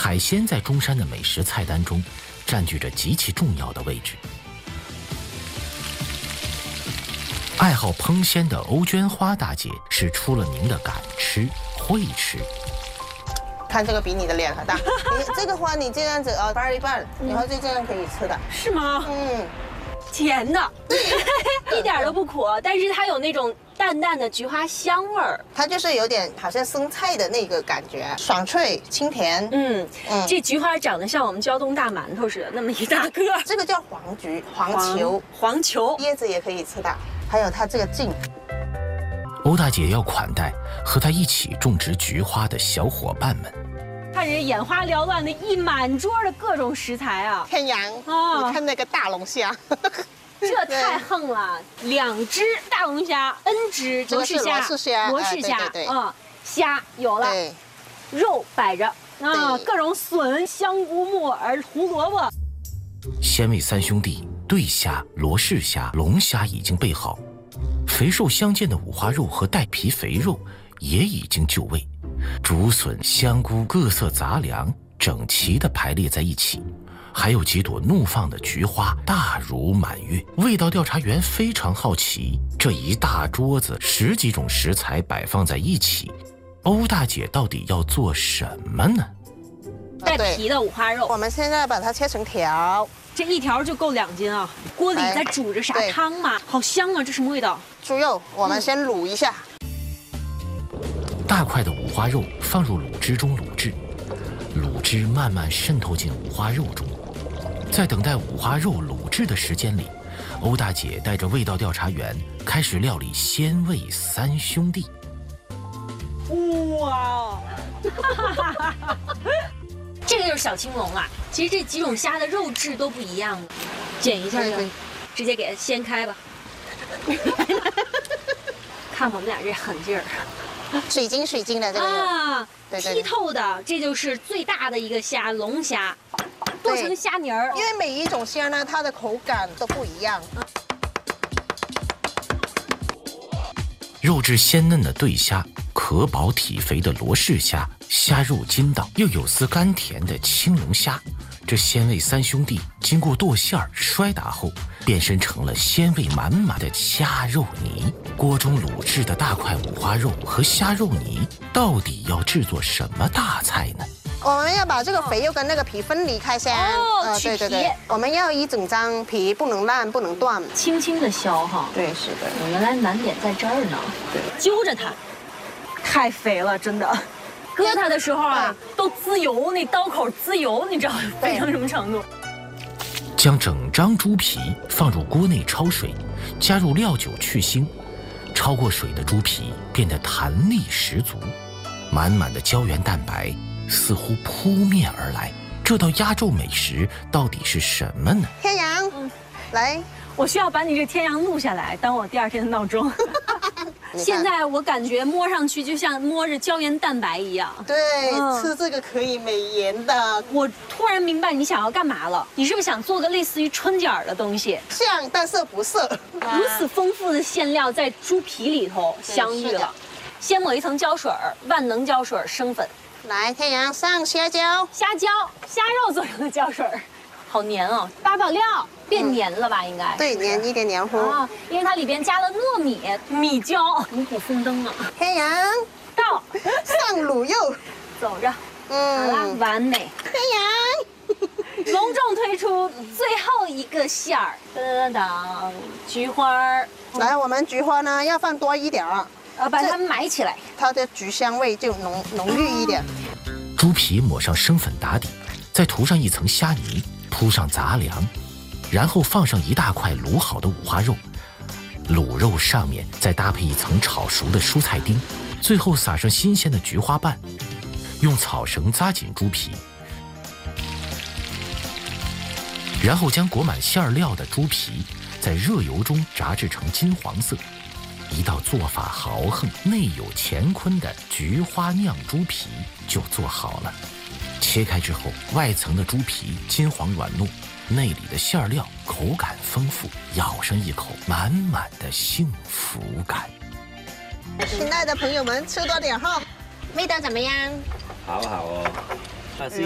海鲜在中山的美食菜单中占据着极其重要的位置。爱好烹鲜的欧娟花大姐是出了名的敢吃会吃。 看这个比你的脸还大，你这个花你这样子拌一拌，然后就这样可以吃的。 是吗？ 嗯， 甜的，一点都不苦，但是它有那种淡淡的菊花香味儿。 它就是有点好像生菜的那个感觉，爽脆清甜。 这菊花长得像我们胶东大馒头似的，那么一大个。 这个叫黄球，叶子也可以吃的。还有它这个茎。 欧大姐要款待和她一起种植菊花的小伙伴们。 看人眼花缭乱的一满桌的各种食材啊！ 天阳，你看那个大龙虾， 这太横了！2只大龙虾，N 只罗氏虾，虾有了，肉摆着啊，各种笋、香菇、木耳、胡萝卜。 鲜味三兄弟对虾、罗氏虾、龙虾已经备好，肥瘦相间的五花肉和带皮肥肉也已经就位，竹笋、香菇各色杂粮整齐地排列在一起，还有几朵怒放的菊花大如满月。味道调查员非常好奇，这一大桌子10几种食材摆放在一起，欧大姐到底要做什么呢？ 带皮的五花肉， 我们现在把它切成条， 这一条就够2斤啊！锅里在煮着啥汤嘛？好香啊！这什么味道？ 猪肉，我们先卤一下。 大块的五花肉放入卤汁中卤制，卤汁慢慢渗透进五花肉中。在等待五花肉卤制的时间里，欧大姐带着味道调查员开始料理鲜味三兄弟。 哇！这个就是小青龙啊！其实这几种虾的肉质都不一样，剪一下就直接给它掀开吧。看我们俩这狠劲儿， 水晶的这个啊，剔透的，这就是最大的一个虾，龙虾，剁成虾泥儿。 因为每一种虾呢，它的口感都不一样。 肉质鲜嫩的对虾，壳薄体肥的罗氏虾，虾肉筋道又有丝甘甜的青龙虾。这鲜味三兄弟经过剁馅儿摔打后，变身成了鲜味满满的虾肉泥。锅中卤制的大块五花肉和虾肉泥到底要制作什么大菜呢？ 我们要把这个肥肉跟那个皮分离开先。对，我们要一整张皮，不能烂，不能断， 轻轻的削哈。 对，是的。 我原来难点在这儿呢。对，揪着它，太肥了，真的。割它的时候啊，都滋油，那刀口滋油，你知道肥成什么程度？ 将整张猪皮放入锅内焯水，加入料酒去腥，焯过水的猪皮变得弹力十足，满满的胶原蛋白似乎扑面而来。这道压轴美食到底是什么呢？ 天阳，来， 我需要把你这天阳录下来，当我第2天的闹钟。现在我感觉摸上去就像摸着胶原蛋白一样。 对，吃这个可以美颜的。 我突然明白你想要干嘛了，你是不是想做个类似于春卷的东西？ 像，但是不是。 如此丰富的馅料在猪皮里头相遇了，先抹一层胶水，万能胶水生粉。 来，天阳上虾胶， 虾肉做成的胶水，好黏哦。8宝料变黏了吧？应该对，一点黏糊啊，因为它里边加了糯米、米椒，五谷丰登啊。 天阳到上卤肉， 走着，好了，完美。 天阳隆重推出最后一个馅儿，噔噔噔，菊花儿。 来，我们菊花呢要放多一点把它们埋起来， 它的菊香味就浓郁一点。 猪皮抹上生粉打底，再涂上一层虾泥，铺上杂粮，然后放上一大块卤好的五花肉，卤肉上面再搭配一层炒熟的蔬菜丁，最后撒上新鲜的菊花瓣，用草绳扎紧猪皮，然后将裹满馅料的猪皮在热油中炸制成金黄色。一道做法豪横、内有乾坤的菊花酿猪皮就做好了。切开之后，外层的猪皮金黄软糯，内里的馅料口感丰富，咬上一口，满满的幸福感。 亲爱的朋友们，吃多点哈，味道怎么样？ 好好哦，